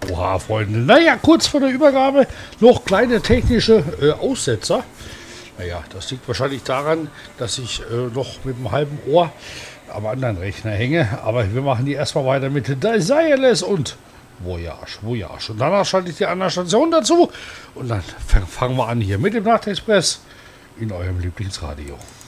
Oha, Freunde. Naja, kurz vor der Übergabe noch kleine technische Aussetzer. Naja, das liegt wahrscheinlich daran, dass ich noch mit dem halben Ohr am anderen Rechner hänge. Aber wir machen die erstmal weiter mit Desireless und Voyage. Und danach schalte ich die andere Station dazu. Und dann fangen wir an hier mit dem Nachtexpress in eurem Lieblingsradio.